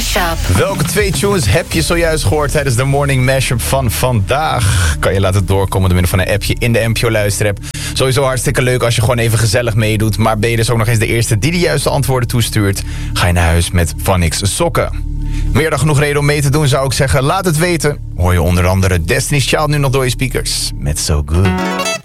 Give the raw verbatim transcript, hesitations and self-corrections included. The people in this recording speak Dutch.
Mashup. Welke twee tunes heb je zojuist gehoord tijdens de Morning Mashup van vandaag? Kan je laten doorkomen door middel van een appje in de N P O Luisterapp. Sowieso hartstikke leuk als je gewoon even gezellig meedoet. Maar ben je dus ook nog eens de eerste die de juiste antwoorden toestuurt? Ga je naar huis met Vannix sokken. Meer dan genoeg reden om mee te doen, zou ik zeggen. Laat het weten. Hoor je onder andere Destiny's Child nu nog door je speakers. Met So Good.